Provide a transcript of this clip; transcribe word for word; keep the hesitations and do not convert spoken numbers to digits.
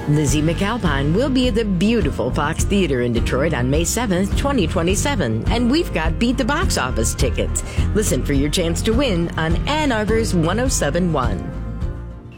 Lizzie McAlpine will be at the beautiful Fox Theater in Detroit on May seventh, twenty twenty-seven, and we've got Beat the Box Office tickets. Listen for your chance to win on Ann Arbor's one oh seven point one.